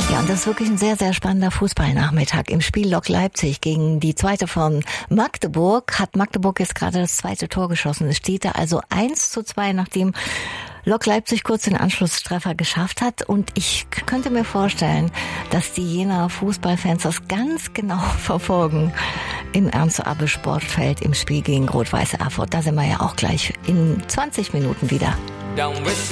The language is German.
Ja, und das ist wirklich ein sehr, sehr spannender Fußballnachmittag. Im Spiel Lok Leipzig gegen die zweite von Magdeburg hat Magdeburg jetzt gerade das zweite Tor geschossen. Es steht da also 1:2, nachdem Lok Leipzig kurz den Anschlusstreffer geschafft hat. Und ich könnte mir vorstellen, dass die Jenaer Fußballfans das ganz genau verfolgen im Ernst-Abbe-Sportfeld im Spiel gegen Rot-Weiß Erfurt. Da sind wir ja auch gleich in 20 Minuten wieder.